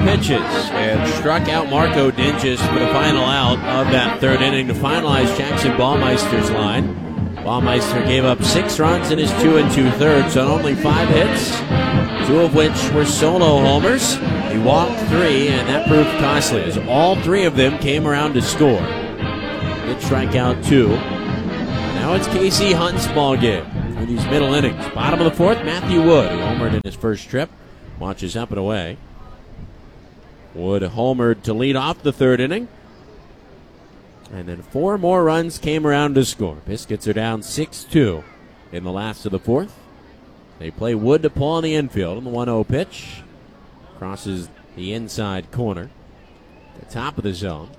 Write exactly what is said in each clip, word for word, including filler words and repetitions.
pitches and struck out Marco Dinges for the final out of that third inning to finalize Jackson Baumeister's line. Baumeister gave up six runs in his two and two thirds on only five hits, two of which were solo homers. He walked three, and that proved costly as all three of them came around to score. Did strike out two. Now it's Casey Hunt's ball game for these middle innings. Bottom of the fourth, Matthew Wood, who homered in his first trip, watches up and away. Wood homered to lead off the third inning. And then four more runs came around to score. Biscuits are down six two in the last of the fourth. They play Wood to Paul in the infield, and the one oh pitch crosses the inside corner, the top of the zone.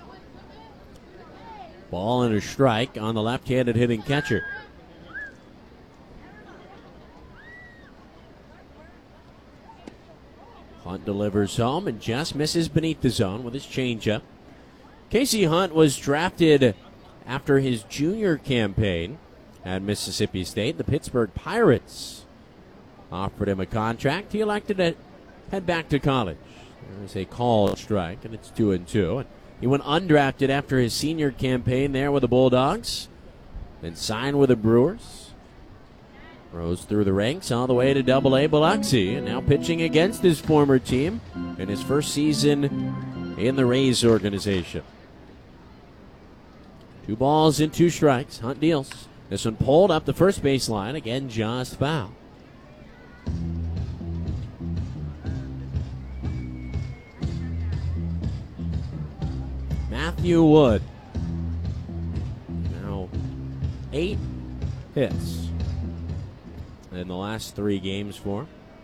Ball and a strike on the left-handed hitting catcher. Hunt delivers home and just misses beneath the zone with his changeup. Casey Hunt was drafted after his junior campaign at Mississippi State. The Pittsburgh Pirates offered him a contract. He elected to head back to college. There's a call strike, and it's two and two. He went undrafted after his senior campaign there with the Bulldogs, then signed with the Brewers. Rose through the ranks all the way to Double A Biloxi, and now pitching against his former team in his first season in the Rays organization. Two balls and two strikes. Hunt deals. This one pulled up the first base line. Again, just foul. Matthew Wood. Now eight hits in the last three games for him.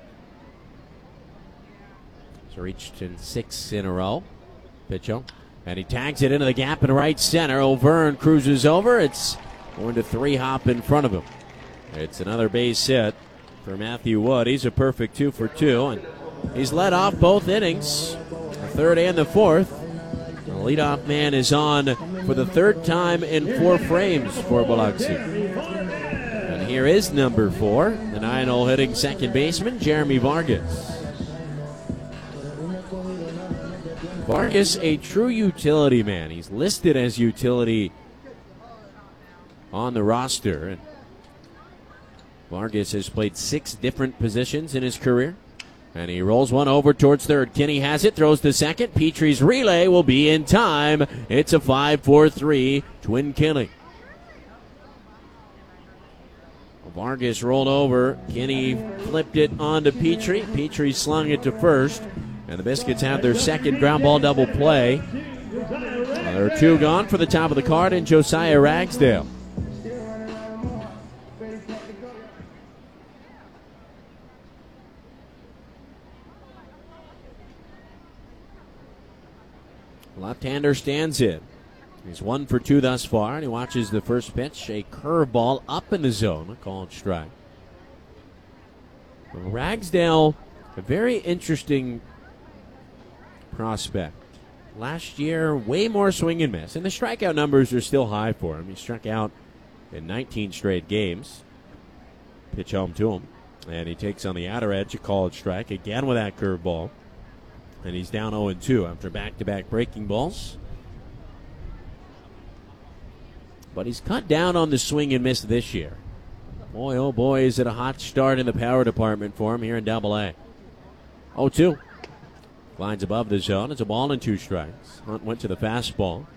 He's reached in six in a row. Pitch on. And he tags it into the gap in right center. O'Verne cruises over. It's going to three hop in front of him. It's another base hit for Matthew Wood. He's a perfect two for two, and he's led off both innings, the third and the fourth. The leadoff man is on for the third time in four frames for Biloxi. And here is number four, the nine-hole hitting second baseman, Jeremy Vargas. Vargas, a true utility man. He's listed as utility on the roster. And Vargas has played six different positions in his career. And he rolls one over towards third. Kinney has it, throws to second. Petrie's relay will be in time. It's a five four three twin killing. Vargas rolled over. Kinney flipped it onto Petrie. Petrie slung it to first. And the Biscuits have their second ground ball double play. Well, there are two gone for the top of the card in Josiah Ragsdale. Left-hander stands in. He's one for two thus far, and he watches the first pitch, a curveball up in the zone, a called strike. Well, Ragsdale, a very interesting prospect. Last year, way more swing and miss, and the strikeout numbers are still high for him. He struck out in nineteen straight games. Pitch home to him, and he takes on the outer edge, a called strike, again with that curveball. And he's down oh and two after back-to-back breaking balls. But he's cut down on the swing and miss this year. Boy, oh boy, is it a hot start in the power department for him here in Double A. oh two. Lines above the zone. It's a ball and two strikes. Hunt went to the fastball.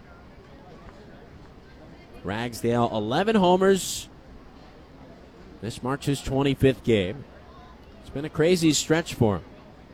Ragsdale, eleven homers. This marks his twenty-fifth game. It's been a crazy stretch for him.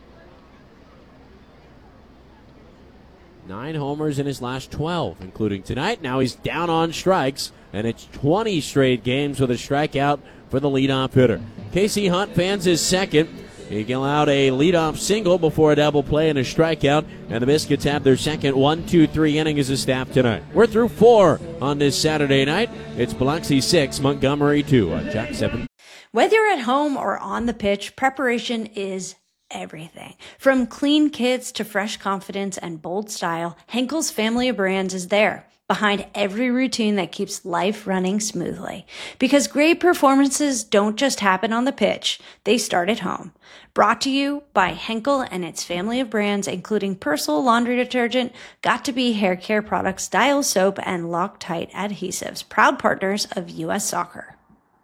Nine homers in his last twelve, including tonight. Now he's down on strikes, and it's twenty straight games with a strikeout for the leadoff hitter. Casey Hunt fans his second. He allowed a leadoff single before a double play and a strikeout, and the Biscuits have their second one two three inning as a staff tonight. We're through four on this Saturday night. It's Biloxi six, Montgomery two on Jack seven. Whether you're at home or on the pitch, preparation is everything. From clean kits to fresh confidence and bold style, Henkel's family of brands is there. behind every routine that keeps life running smoothly. Because great performances don't just happen on the pitch, they start at home. Brought to you by Henkel and its family of brands, including Persil laundry detergent, Got2b hair care products, Dial soap, and Loctite adhesives, proud partners of U S Soccer.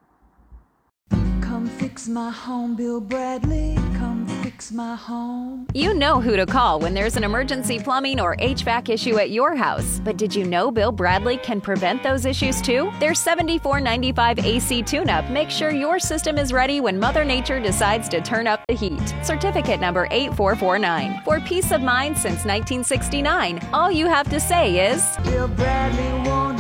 Come fix my home, Bill Bradley. Come fix my home. You know who to call when there's an emergency plumbing or H V A C issue at your house. But did you know Bill Bradley can prevent those issues too? Their seventy-four ninety-five A C tune-up makes sure your system is ready when Mother Nature decides to turn up the heat. Certificate number eight four four nine. For peace of mind since nineteen sixty-nine, all you have to say is, Bill Bradley won't